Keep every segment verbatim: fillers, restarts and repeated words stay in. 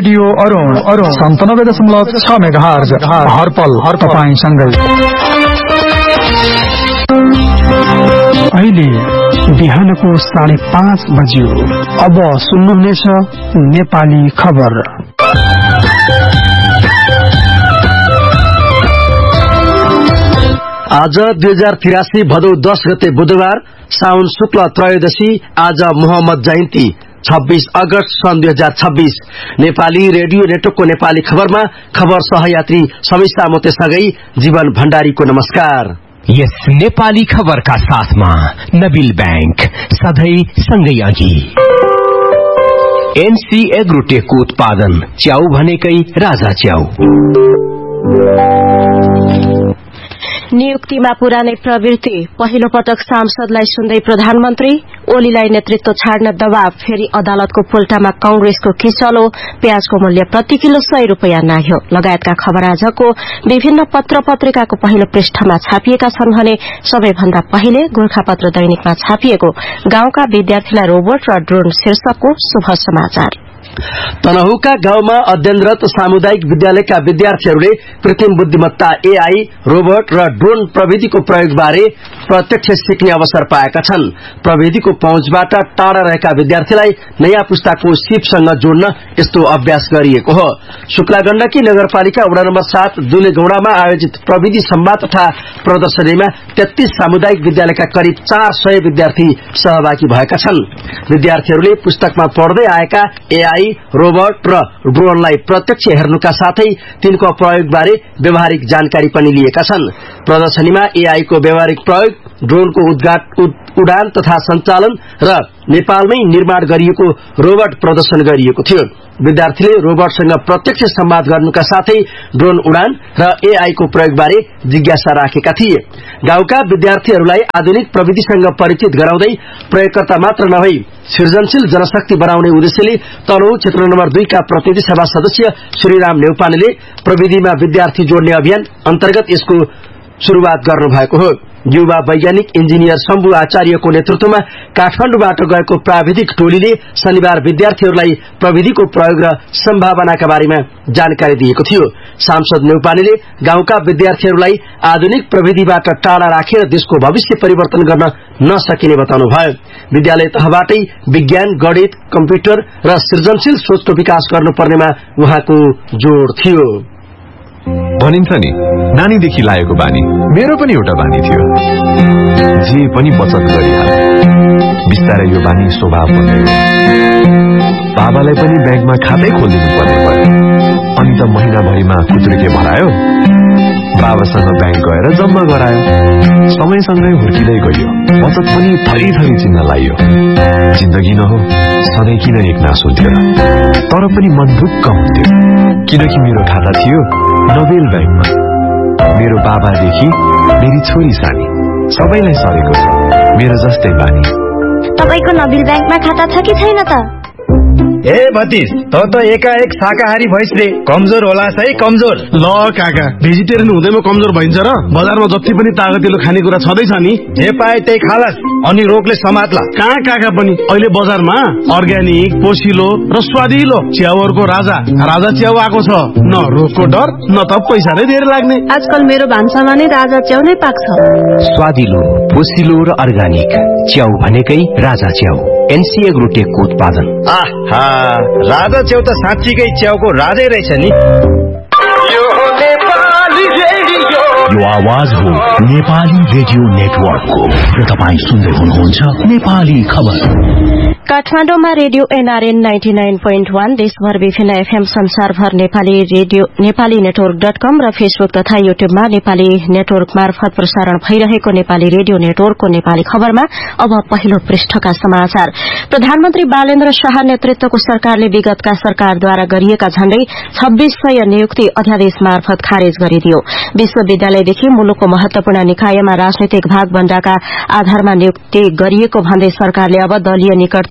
Radio Arun Arun सन्तानब्बे दशमलव छ मेगाहर्ज हरपल हर तपाईंसँगै। अहिले बिहानको साढे पाँच बज्यो। अब सुन्नुहुनेछ नेपाली खबर। आज दुई हजार तिरासी भदौ दस गते बुधबार साउन शुक्ल त्रयोदशी। आज मोहम्मद जयन्ती छब्बीस अगस्त सन् दुई हजार छब्बीस। नेपाली रेडियो नेटवर्कको नेपाली खबरमा खबर सहयात्री समीक्षा मोतेसँगै जीवन भण्डारीको नमस्कार। यस नेपाली खबरका साथमा नबिल बैंक सधैं सँगै अघि। एनसी एग्रोटेकको उत्पादन च्याउ भनेकै राजा च्याउ। नियुक्तिमा पुरानै प्रवृत्ति, पहिलो पटक सांसदलाई सुन्दै प्रधानमन्त्री, ओलीलाई नेतृत्व छाड्न दबाव, फेरि अदालतको पोल्टामा कांग्रेसको किचलो, प्याजको मूल्य प्रति किलो सय रूपियाँ नाघ्यो लगायतका खबर आजको विभिन्न पत्र पत्रिकाको पहिलो पृष्ठमा छापिएका छन् भने सबैभन्दा पहिले गोरखापत्र दैनिकमा छापिएको गाउँका विद्यार्थीलाई रोबोट र ड्रोन शीर्षकको शुभ समाचार। तनहुका गाउँमा अध्ययनरत सामुदायिक विद्यालयका विद्यार्थीहरूले कृत्रिम बुद्धिमत्ता एआई, रोबोट र ड्रोन प्रविधिको प्रयोगबारे प्रत्यक्ष सिक्ने अवसर पाएका छन्। प्रविधिको पहुँचबाट टाढा रहेका विद्यार्थीलाई नयाँ पुस्ताको सिपसँग जोड्न यस्तो अभ्यास गरिएको हो। शुक्लागण्डकी नगरपालिका वडा नम्बर सात दुलेगौडामा आयोजित प्रविधि सम्वाद तथा प्रदर्शनीमा तेत्तीस सामुदायिक विद्यालयका करिब चार सय विद्यार्थी सहभागी भएका छन्। विद्यार्थीहरूले पुस्तकमा पढ्दै आएका एआई, रोबोट र ड्रोनलाई प्रत्यक्ष हेर्नुका साथै तिनको प्रयोगबारे व्यावहारिक जानकारी पनि लिएका छन्। प्रदर्शनीमा एआई को व्यावहारिक प्रयोग, ड्रोनको उडान तथा सञ्चालन र नेपालमै निर्माण गरिएको रोबोट प्रदर्शन गरिएको थियो। विद्यार्थीले रोबोटसँग प्रत्यक्ष संवाद गर्नुका साथै ड्रोन उडान र एआई को प्रयोगबारे जिज्ञासा राखेका थिए। गाउँका विद्यार्थीहरूलाई आधुनिक प्रविधिसँग परिचित गराउँदै प्रयोगकर्ता मात्र नभई सृजनशील जनशक्ति बनाउने उद्देश्यले तनहुँ क्षेत्र नम्बर दुई का प्रतिनिधि सभा सदस्य श्रीराम नेउपानेले प्रविधिमा विद्यार्थी जोड्ने अभियान अन्तर्गत यसको शुरूआत गर्नुभएको हो। युवा वैज्ञानिक इन्जिनियर शम्भु आचार्यको नेतृत्वमा काठमाडौँबाट गएको प्राविधिक टोलीले शनिबार विद्यार्थीहरूलाई प्रविधिको प्रयोग र सम्भावनाका बारेमा जानकारी दिएको थियो। सांसद नेउपानेले गाउँका विद्यार्थीहरूलाई आधुनिक प्रविधिबाट टाढा राखेर देशको भविष्य परिवर्तन गर्न नसकिने बताउनुभयो। विद्यालय तहबाटै विज्ञान, गणित, कम्प्युटर र सृजनशील सोचको विकास गर्नुपर्नेमा उहाँको जोड़ थियो। भनिन्छ नि, नानीदेखि लागेको बानी मेरो पनि एउटा बानी थियो। जे पनि बचत गरिहाल, बिस्तारै यो बानी स्वभाव बन्दै हो। बाबालाई पनि ब्याङ्कमा खातै खोलिदिनु पर्ने भयो। अनि त महिनाभरिमा खुत्रुके भरायो, बाबासँग ब्याङ्क गएर जम्मा गरायो। समयसँगै हुर्किँदै गयो, बचत पनि थरी थरी चिन्न लाइयो। जिन्दगी न हो, सधैँ किन एकनास हुन्थ्यो र? तर पनि मन ढुक्क हुन्थ्यो, किनकि मेरो खाता थियो नोबेल ब्याङ्कमा। मेरो बाबादेखि मेरी छोरी सानी सबैलाई सरेको छ मेरो जस्तै बानी। तपाईको नोबेल ब्याङ्कमा खाता छ कि छैन त? ए भतिज, त त एकाएक शाकाहारी भइस रे, कमजोर होला है कमजोर। ल काका, भेजिटेरियन हुँदैमा कमजोर भइन्छ र? बजारमा जति पनि तागतिलो खानेकुरा छँदैछ नि, जे पाए त्यही खालास अनि रोगले समात्ला। कहाँ काका पनि अहिले बजारमा अर्ग्यानिक, पोसिलो र स्वादिलो च्याउहरूको राजा राजा च्याउ आएको छ। न रोगको डर, न त पैसा नै धेरै लाग्ने। आजकल मेरो भान्सामा नै राजा च्याउ नै पाक्छ। स्वादिलो, पोसिलो र अर्ग्यानिक च्याउ भनेकै राजा च्याउ। एनसी एग्रोटेकको उत्पादन। आहा, राजा च्याउ त साँच्चीकै च्याउको राजै रहेछ नि। यो आवाज हो नेपाली रेडियो नेटवर्कको र तपाईँ सुन्दै हुनुहुन्छ नेपाली खबर। काठमाडौँमा radio NRN ninety nine point one, देशभर विभिन्न एफएम, संसारभर Nepali radio Nepali network dot कम र फेसबुक तथा युट्युबमा नेपाली नेटवर्क मार्फत प्रसारण भइरहेको नेपाली रेडियो नेटवर्कको नेपाली खबरमा अब पहिलो पृष्ठका समाचार। प्रधानमन्त्री बालेन्द्र शाह नेतृत्वको सरकारले विगतका सरकारद्वारा गरिएका झण्डै छब्बीस सय नियुक्ति अध्यादेश मार्फत खारेज गरिदियो। विश्वविद्यालयदेखि मुलुकको महत्वपूर्ण निकायमा राजनैतिक भागभण्डाका आधारमा नियुक्ति गरिएको भन्दै सरकारले अब दलीय निकटता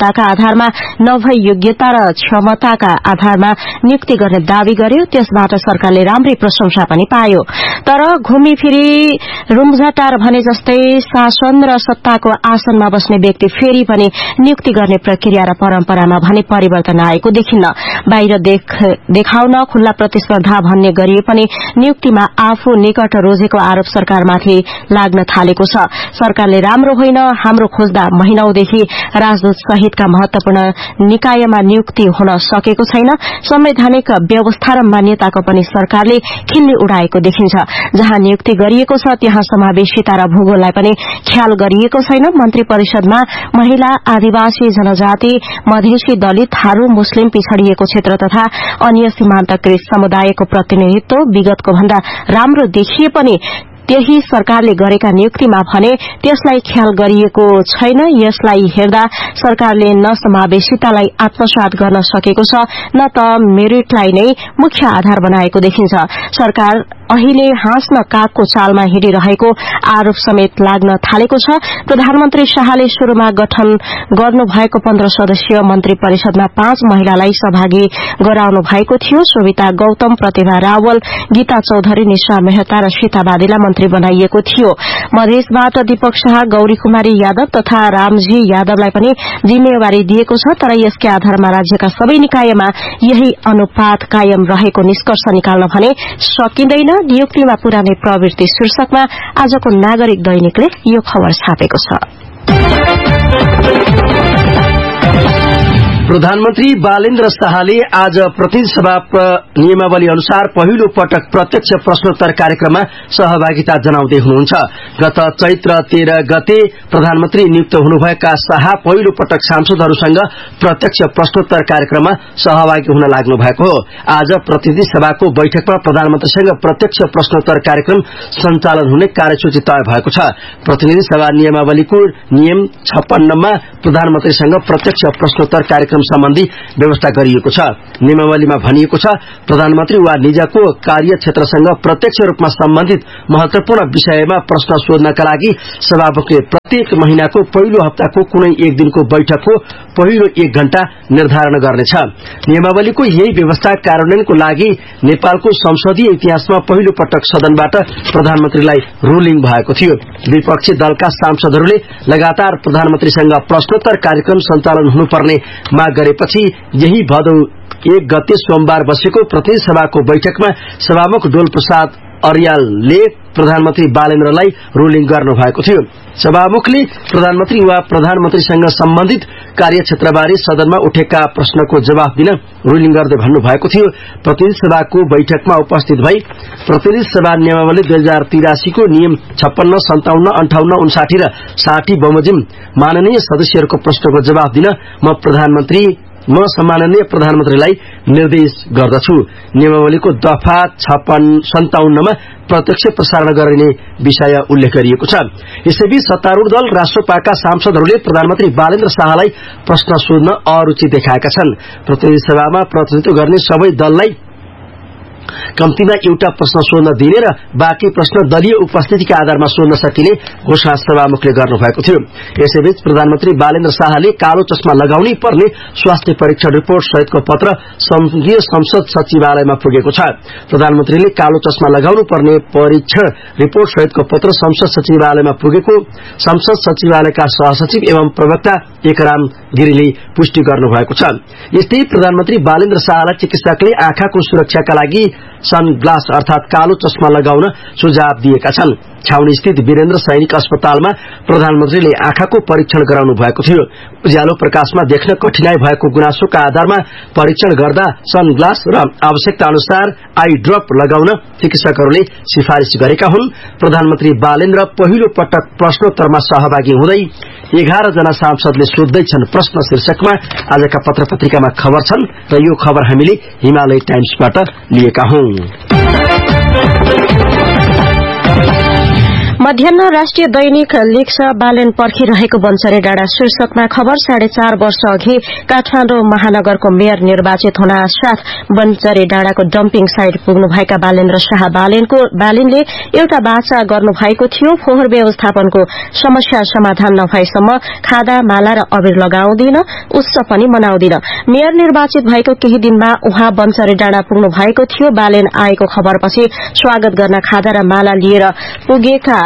क्षमताका आधारमा नभई योग्यता र क्षमताका आधारमा नियुक्ति गर्ने दावी गर्यो। त्यसबाट सरकारले राम्रै प्रशंसा पनि पायो। तर घुमी फिरी रुम्झटार भने जस्तै शासन र सत्ताको आसनमा बस्ने व्यक्ति फेरि पनि नियुक्ति गर्ने प्रक्रिया र परम्परामा भने परिवर्तन आएको देखिन्न। बाहिर देख, देखाउन खुल्ला प्रतिस्पर्धा भन्ने गरिए पनि नियुक्तिमा आफू निकट रोजेको आरोप सरकारमाथि लाग्न थालेको छ। सरकारले राम्रो होइन हाम्रो खोज्दा महिनौदेखि राजदूत सहितका महत्वपूर्ण निकायमा नियुक्ति हुन सकेको छैन। संवैधानिक व्यवस्था र मान्यताको पनि सरकारले खिल्ली उडाएको देखिन्छ। जहाँ नियुक्ति गरिएको छ त्यहाँ समावेशिता र भूगोललाई पनि ख्याल गरिएको छैन। मन्त्री परिषदमा महिला, आदिवासी जनजाति, मधेसी, दलित, थारू, मुस्लिम, पिछड़िएको क्षेत्र तथा अन्य सीमान्तकृत समुदायको प्रतिनिधित्व विगतको भन्दा राम्रो देखिए पनि त्यही सरकारले गरेका नियुक्तिमा भने त्यसलाई ख्याल गरिएको छैन। यसलाई हेर्दा सरकारले न समावेशितालाई आत्मसात गर्न सकेको छ न त मेरिटलाई नै मुख्य आधार बनाएको देखिन्छ। सरकार अहिले हाँस्न कागको चालमा हिँडिरहेको आरोप समेत लाग्न थालेको छ। प्रधानमन्त्री शाहले शुरूमा गठन गर्नुभएको पन्ध्र सदस्यीय मन्त्री परिषदमा पाँच महिलालाई सहभागी गराउनु भएको थियो। शोभिता गौतम, प्रतिभा रावल, गीता चौधरी, निशा मेहता र सीता बादेला मन्त्री बनाइएको थियो। मधेसबाट दीपक शाह, गौरी कुमारी यादव तथा रामजी यादवलाई पनि जिम्मेवारी दिएको छ। तर यसकै आधारमा राज्यका सबै निकायमा यही अनुपात कायम रहेको निष्कर्ष निकाल्न भने सकिँदैन। नियुक्तिमा पुरानै प्रवृत्ति शीर्षकमा आजको नागरिक दैनिकले यो खबर छापेको छ। प्रधानमन्त्री बालेन्द्र शाहले आज प्रतिनिधि सभा नियमावली अनुसार पहिलो पटक प्रत्यक्ष प्रश्नोत्तर कार्यक्रममा सहभागिता जनाउँदै हुनुहुन्छ। गत चैत्र तेह्र गते प्रधानमन्त्री नियुक्त हुनुभएका शाह पहिलो पटक सांसदहरूसँग प्रत्यक्ष प्रश्नोत्तर कार्यक्रममा सहभागी हुन लाग्नु भएको हो। आज प्रतिनिधि सभाको बैठकमा प्रधानमन्त्रीसँग प्रत्यक्ष प्रश्नोत्तर कार्यक्रम सञ्चालन हुने कार्यसूची तय भएको छ। प्रतिनिधि सभा नियमावलीको नियम छप्पन्नमा प्रधानमन्त्रीसँग प्रत्यक्ष प्रश्नोत्तर कार्यक्रम सम्बन्धी व्यवस्था गरिएको छ। नियमावलीमा भनिएको छ प्रधानमन्त्री वा निजको कार्यक्षेत्रसँग प्रत्यक्ष रूपमा सम्बन्धित महत्वपूर्ण विषयमा प्रश्न सोध्नका लागि सभामुखले प्रत्येक महिनाको पहिलो हप्ताको कुनै एक दिनको बैठकको पहिलो एक घण्टा निर्धारण गर्नेछ। नियमावलीको यही व्यवस्था कार्यान्वयनको लागि नेपालको संसदीय इतिहासमा पहिलो पटक सदनबाट प्रधानमन्त्रीलाई रुलिङ भएको थियो। विपक्षी दलका सांसदहरूले लगातार प्रधानमन्त्रीसँग प्रश्नोत्तर कार्यक्रम सञ्चालन हुनुपर्ने माग गरेपछि यही भदौ एक गते सोमबार बसेको प्रतिनिधि सभाको बैठकमा सभामुख डोल प्रसाद अर्यालले प्रधानमन्त्री बालेन्द्रलाई रुलिङ गर्नु भएको थियो। सभामुखले प्रधानमन्त्री वा प्रधानमन्त्रीसँग सम्बन्धित कार्यक्षेत्रबारे सदनमा उठेका प्रश्नको जवाफ दिन रुलिङ गर्दै भन्नुभएको थियो। प्रतिनिधि सभाको बैठकमा उपस्थित भई प्रतिनिधि सभा नियमावली दुई हजार तिरासीको नियम छप्पन्न, सन्ताउन्न, अन्ठाउन्न, उन्साठी र साठी बमोजिम माननीय सदस्यहरूको प्रश्नको जवाफ दिन म प्रधानमन्त्री म सम्माननीय प्रधानमन्त्रीलाई निर्देश गर्दछु। नियमावलीको दफा छप्पन्न सन्ताउन्नमा प्रत्यक्ष प्रसारण गरिने विषय उल्लेख गरिएको छ। यसैबीच सत्तारूढ़ दल राष्ट्रपाका सांसदहरूले प्रधानमन्त्री बालेन्द्र शाहलाई प्रश्न सोध्न अरुचि देखाएका छन्। प्रतिनिधि सभामा प्रतिनिधित्व गर्ने सबै दललाई कम्तीमा एउटा प्रश्न सोध्न दिने र बाँकी प्रश्न दलीय उपस्थितिका आधारमा सोध्न सकिने घोषणा सभामुखले गर्नुभएको थियो। यसैबीच प्रधानमन्त्री बालेन्द्र शाहले कालो चस्मा लगाउनै पर्ने स्वास्थ्य परीक्षण रिपोर्ट सहितको पत्र संघीय संसद सचिवालयमा पुगेको छ। प्रधानमन्त्रीले कालो चस्मा लगाउनु पर्ने परीक्षण रिपोर्ट सहितको पत्र संसद सचिवालयमा पुगेको संसद सचिवालयका सहसचिव एवं प्रवक्ता एकराम गिरीले पुष्टि गर्नुभएको छ। यस्तै प्रधानमन्त्री बालेन्द्र शाहलाई चिकित्सकले आँखाको सुरक्षाका लागि सनग्लास अर्थात कालो चस्मा लगाउन सुझाव दिएका छन्। छाउनी स्थित वीरेन्द्र सैनिक अस्पतालमा प्रधानमन्त्रीले आँखाको परीक्षण गराउनु भएको थियो। उज्यालो प्रकाशमा देख्न कठिनाई भएको गुनासोका आधारमा परीक्षण गर्दा सनग्लास र आवश्यकता अनुसार आई ड्रप लगाउन चिकित्सकहरूले सिफारिश गरेका हुन्। प्रधानमन्त्री बालेन्द्र पहिलो पटक प्रश्नोत्तरमा सहभागी हुँदै एघार जना सांसदले सोध्दैछन् प्रश्न शीर्षकमा आजका पत्र पत्रिकामा खबर छन् र यो खबर हामीले हिमालय टाइम्सबाट लिएका हौं। मध्याह्न राष्ट्रिय दैनिक लेख्छ बालेन पर्खिरहेको बन्चरे डाँडा शीर्षकमा खबर। साढे चार वर्ष अघि काठमाडौँ महानगरको मेयर निर्वाचित हुन साथ बन्चरे डाँडाको डम्पिङ साइट पुग्नुभएका बालेन्द्र शाह बालेनको बालेनले एउटा वाचा गर्नुभएको थियो। फोहोर व्यवस्थापनको समस्या समाधान नभएसम्म खादा माला र अबिर लगाउँदिन, उत्सव पनि मनाउँदिन। मेयर निर्वाचित भएको केही दिनमा उहाँ बन्चरे डाँडा पुग्नु भएको थियो। बालेन आएको खबरपछि स्वागत गर्न खादा र माला लिएर पुगेका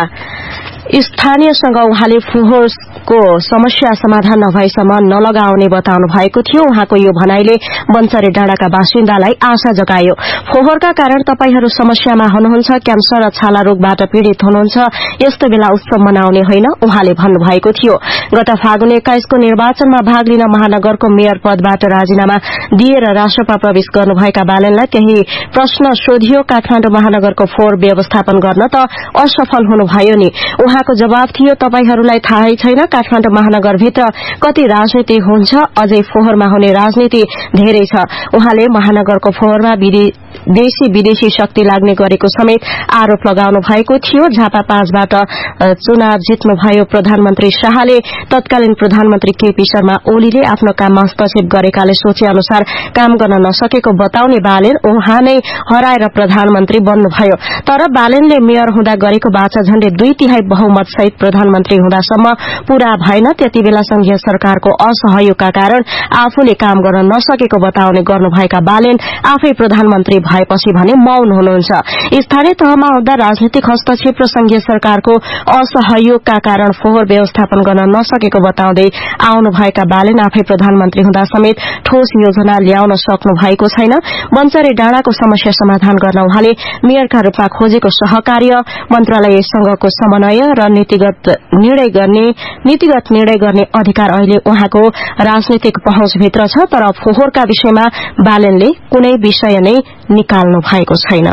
स्थानीयसँग उहाँले फोहोरको समस्या समाधान नभएसम्म नलगाउने बताउनु भएको थियो। उहाँको यो भनाइले बन्चरे डाँडाका बासिन्दालाई आशा जगायो। फोहोरका कारण तपाईहरू समस्यामा हुनुहुन्छ, क्यान्सर र छाला रोगबाट पीड़ित हुनुहुन्छ, यस्तो बेला उत्सव मनाउने होइन उहाँले भन्नुभएको थियो। गत फागुन एक्काइसको निर्वाचनमा भाग लिन महानगरको मेयर पदबाट राजीनामा दिएर राष्ट्रपा प्रवेश गर्नुभएका बालेनलाई केही प्रश्न सोधियो। काठमाडौँ महानगरको फोहोर व्यवस्थापन गर्न त असफल हुनुभयो नि। उहाँको जवाब थियो, तपाईहरूलाई थाहै छैन काठमाडौँ महानगरभित्र कति राजनीति हुन्छ, अझै फोहोरमा हुने राजनीति धेरै छ। उहाँले महानगरको फोहोरमा देशी विदेशी शक्ति लाग्ने गरेको समेत आरोप लगाउनु भएको थियो। झापा पाँचबाट चुनाव जित्नुभयो प्रधानमन्त्री शाहले। तत्कालीन प्रधानमन्त्री केपी शर्मा ओलीले आफ्नो काममा हस्तक्षेप गरेकाले सोचे अनुसार काम गर्न नसकेको बताउने बालेन उहाँ नै हराएर प्रधानमन्त्री बन्नुभयो। तर बालेनले मेयर हुँदा गरेको वाचा झण्डै दुई तिहाई बहुमत सहित प्रधानमन्त्री हुँदासम्म पूरा भएन। त्यति बेला संघीय सरकारको असहयोगका कारण आफूले काम गर्न नसकेको बताउने गर्नुभएका बालेन आफै प्रधानमन्त्री भएपछि भने मौन हुनुहुन्छ। स्थानीय तहमा हुँदा राजनीतिक हस्तक्षेप र संघीय सरकारको असहयोगका कारण फोहोर व्यवस्थापन गर्न नसकेको बताउँदै आउनुभएका बालेन आफै प्रधानमन्त्री हुँदा समेत ठोस योजना ल्याउन सक्नु भएको छैन। बन्चरे डाँडाको समस्या समाधान गर्न उहाँले मेयरका रूपमा खोजेको सहकार्य, मन्त्रालयसँगको समन्वय र नीतिगत निर्णय गर्ने नीतिगत निर्णय गर्ने अधिकार अहिले उहाँको राजनीतिक पहुँचभित्र छ। तर फोहोरका विषयमा बालेनले कुनै विषय नै निकाल्नु भएको छैन।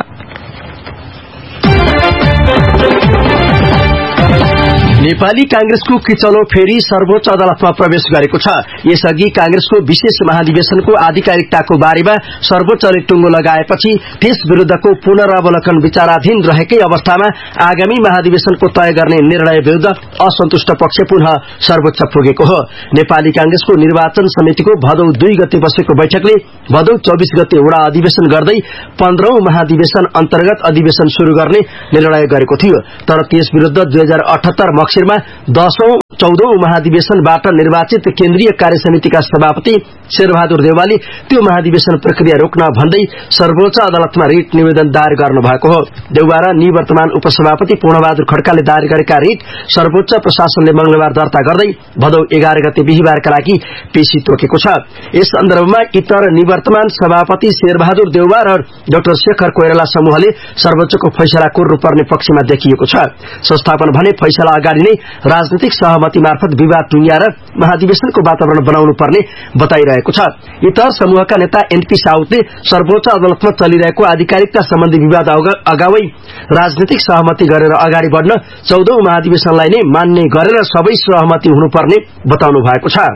नेपाली कांग्रेसको किचलो फेरि सर्वोच्च अदालतमा प्रवेश गरेको छ। यसअघि कांग्रेसको विशेष महाधिवेशनको आधिकारिकताको बारेमा सर्वोच्चले टुङ्गो लगाएपछि त्यस विरूद्धको पुनरावलोकन विचाराधीन रहेकै अवस्थामा आगामी महाधिवेशनको तय गर्ने निर्णय विरूद्ध असन्तुष्ट पक्ष पुनः सर्वोच्च पुगेको हो। नेपाली कांग्रेसको निर्वाचन समितिको भदौ दुई गते बसेको बैठकले भदौ चौबीस गते वडा अधिवेशन गर्दै पन्ध्रौं महाधिवेशन अन्तर्गत अधिवेशन शुरू गर्ने निर्णय गरेको थियो। तर त्यस विरूद्ध दुई हजार अठहत्तर मक्सिरमा दशौं चौधौं महाधिवेशनबाट निर्वाचित केन्द्रीय कार्य समितिका सभापति शेरबहादुर देउवाले त्यो महाधिवेशन प्रक्रिया रोक्न भन्दै सर्वोच्च अदालतमा रिट निवेदन दायर गर्नु भएको हो। देउवा र निवर्तमान उपसभापति पूर्णबहादुर खड्काले दायर गरेका रिट सर्वोच्च प्रशासनले मंगलबार दर्ता गर्दै भदौ एघार गते बिहीबारका लागि पेशी तोकेको छ। यस सन्दर्भमा इतर निवर्तमान सभापति शेरबहादुर देउवा र डाक्टर शेखर कोइराला समूहले सर्वोच्चको फैसला कोर्नुपर्ने पक्षमा देखिएको छ। संस्थापन भने फैसला अगाडि नै राजनीतिक सहमति मार्फत विवाद टुंग्याएर महाधिवेशनको वातावरण बनाउनु पर्ने बताइरहेको छ। इतर समूहका नेता एनपी साउदले सर्वोच्च अदालतमा चलिरहेको आधिकारिकता सम्बन्धी विवाद अगावै राजनीतिक सहमति गरेर अगाडि बढ्न चौधौं महाधिवेशनलाई नै मान्ने गरेर सबै सहमति हुनुपर्ने बताउनु भएको छ।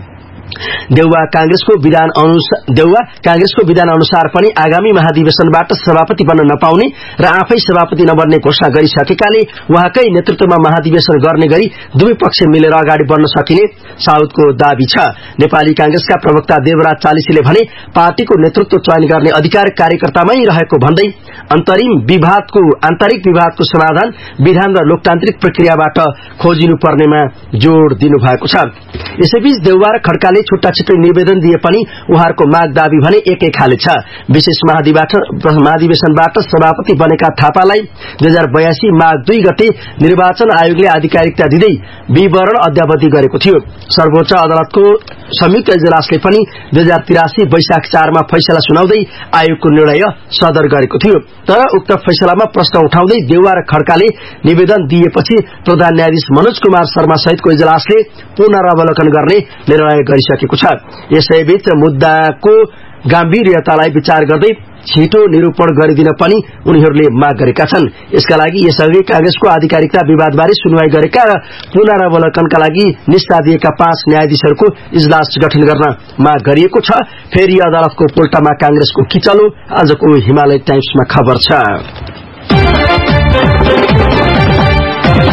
देउवा कांग्रेसको विधान अनुसार देउवा कांग्रेसको विधान अनुसार पनि आगामी महाधिवेशनबाट सभापति बन्न नपाउने र आफै सभापति नबन्ने घोषणा गरिसकेकाले उहाँकै नेतृत्वमा महाधिवेशन गर्ने गरी दुवै पक्ष मिलेर अगाडि बढ्न सकिने साउदको दाबी छ। नेपाली कांग्रेसका प्रवक्ता देवराज चालिसीले भने पार्टीको नेतृत्व चयन गर्ने अधिकार कार्यकर्तामै रहेको भन्दै अन्तरिम विवादको आन्तरिक विवादको समाधान विधान र लोकतान्त्रिक प्रक्रियाबाट खोजिनु पर्नेमा जोड़ दिनुभएको छ। यसैबीच देउवा र खड्काले छुट्टा छिट्टै निवेदन दिए पनि उहाँहरूको माग दाबी भने एकै खाले छ। विशेष महाधिवेशनबाट सभापति बनेका थापालाई दुई हजार बयासी माघ दुई गते निर्वाचन आयोगले आधिकारिकता दिँदै विवरण अद्यावधि गरेको थियो। सर्वोच्च अदालतको संयुक्त इजलासले पनि दुई हजार तिरासी वैशाख चारमा फैसला सुनाउँदै आयोगको निर्णय सदर गरेको थियो। तर उक्त फैसलामा प्रश्न उठाउँदै देउवा र खड्काले निवेदन दिएपछि प्रधान न्यायाधीश मनोज कुमार शर्मा सहितको इजलासले पुनरावलोकन गर्ने निर्णय गरिसकेको छ। यसैबीच मुद्दाको गम्भीर्यतालाई विचार गर्दै छिटो निरूपण गरिदिन पनि उनीहरूले माग गरेका छन्। यसका लागि यसअघि कांग्रेसको आधिकारिकता विवादबारे सुनवाई गरेका र पुनरावलोकनका लागि निष्ठा दिएका पाँच न्यायाधीशहरूको इजलास गठन गर्न माग गरिएको छ। फेरि अदालतको पोल्टामा कांग्रेसको किचलो आजको हिमालय टाइम्समा खबर छ।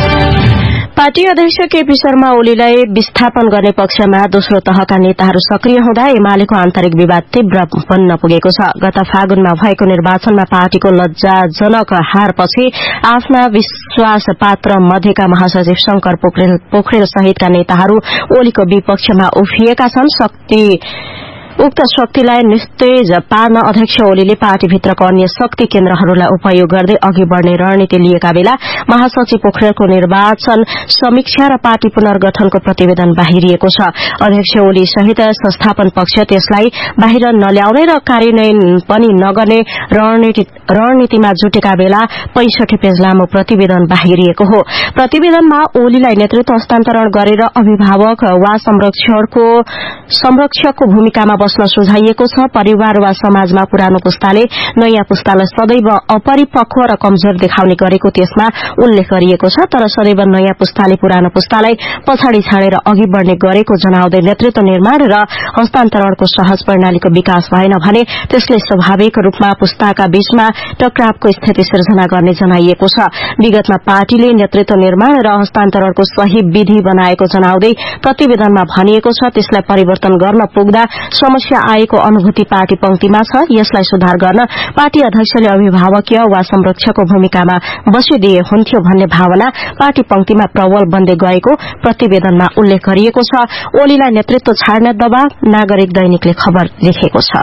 पार्टी अध्यक्ष केपी शर्मा ओलीलाई विस्थापन गर्ने पक्षमा दोस्रो तहका नेताहरू सक्रिय हुँदा एमालेको आन्तरिक विवाद तीव्र बन्न पुगेको छ। गत फागुनमा भएको निर्वाचनमा पार्टीको लज्जाजनक हारपछि आफ्ना विश्वासपात्र मध्येका महासचिव शंकर पोखरेल पोखरेल सहितका नेताहरू ओलीको विपक्षमा उभिएका छन्। शक्ति उक्त शक्तिलाई निस्तेज पार्न अध्यक्ष ओलीले पार्टीभित्रको अन्य शक्ति केन्द्रहरूलाई उपयोग गर्दै अघि बढ़ने रणनीति लिएका बेला महासचिव पोखरेलको निर्वाचन समीक्षा र पार्टी पुनर्गठनको प्रतिवेदन बाहिरिएको छ। अध्यक्ष ओली सहित संस्थापन पक्ष त्यसलाई बाहिर नल्याउने र कार्यान्वयन पनि नगर्ने रणनीतिमा जुटेका बेला पैंसठी पेज लामो प्रतिवेदन बाहिरिएको हो। प्रतिवेदनमा ओलीलाई नेतृत्व हस्तान्तरण गरेर अभिभावक वा संरक्षणको संरक्षकको भूमिकामा बस्न सुझाइएको छ। परिवार वा समाजमा पुरानो पुस्ताले नयाँ पुस्तालाई सदैव अपरिपक्व र कमजोर देखाउने गरेको त्यसमा उल्लेख गरिएको छ। तर सदैव नयाँ पुस्ताले पुरानो पुस्तालाई पछाडि छाडेर अघि बढ़ने गरेको जनाउँदै नेतृत्व निर्माण र हस्तान्तरणको सहज प्रणालीको विकास भएन भने त्यसले स्वाभाविक रूपमा पुस्ताका बीचमा टकरावको स्थिति सिर्जना गर्ने जनाइएको छ। विगतमा पार्टीले नेतृत्व निर्माण र हस्तान्तरणको सही विधि बनाएको जनाउँदै प्रतिवेदनमा भनिएको छ। त्यसलाई परिवर्तन गर्न पुग्दा समस्या आएको अनुभूति पार्टी पंक्तिमा छ। यसलाई सुधार गर्न पार्टी अध्यक्षले अभिभावकीय वा संरक्षकको भूमिकामा बसिदिए हुन्थ्यो भन्ने भावना पार्टी पंक्तिमा प्रबल बन्दै गएको प्रतिवेदनमा उल्लेख गरिएको छ। ओलीलाई नेतृत्व छाड्ने दबाव नागरिक दैनिकले खबर लेखेको छ।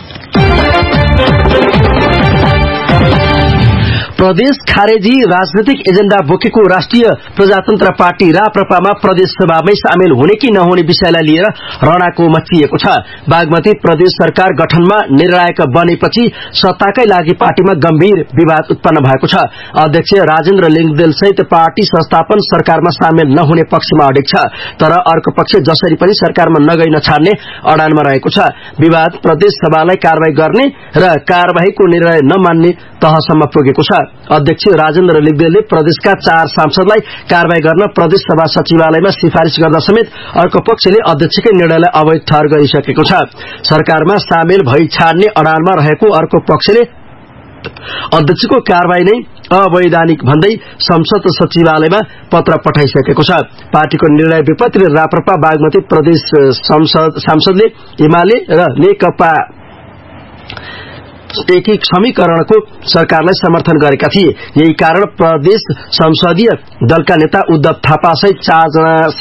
प्रदेश खारेजी राजनैतिक एजेण्डा बोकेको राष्ट्रिय प्रजातन्त्र पार्टी राप्रपामा प्रदेश सभामै सामेल हुने कि नहुने विषयलाई लिएर रणाको मचिएको छ। बागमती प्रदेश सरकार गठनमा निर्णायक बनेपछि सत्ताकै लागि पार्टीमा गम्भीर विवाद उत्पन्न भएको छ। अध्यक्ष राजेन्द्र लिङदेल सहित पार्टी संस्थापन सरकारमा सामेल नहुने पक्षमा अडिग छ। तर अर्को पक्ष जसरी पनि सरकारमा नगई नछाड्ने अडानमा रहेको छ। विवाद प्रदेश सभालाई कारवाही गर्ने र कारवाहीको निर्णय नमान्ने तहसम्म पुगेको छ। अध्यक्ष राजेन्द्र लिङदेलले प्रदेशका चार सांसदलाई कारवाही गर्न प्रदेश सभा सचिवालयमा सिफारिश गर्दा समेत अर्को पक्षले अध्यक्षकै निर्णयलाई अवैध ठहर गरिसकेको छ। सरकारमा सामेल भई छाड्ने अडानमा रहेको अर्को पक्षले अध्यक्षको कारवाही नै अवैधानिक भन्दै संसद सचिवालयमा पत्र पठाइसकेको छ। पार्टीको निर्णय विपत्ति राप्रपा बागमती प्रदेश सांसदले एमाले र नेकपा एकीक समीकरणको सरकारलाई समर्थन गरेका थिए। यही कारण प्रदेश संसदीय दलका नेता उद्धव थापा सहित चारजना